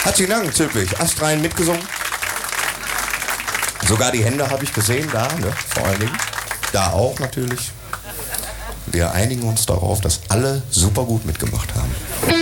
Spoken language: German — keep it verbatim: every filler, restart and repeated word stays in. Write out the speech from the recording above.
Herzlichen Dank, Zülpich. Astrein mitgesungen. Sogar die Hände habe ich gesehen, da, ne? Vor allen Dingen. Da auch natürlich. Wir einigen uns darauf, dass alle super gut mitgemacht haben.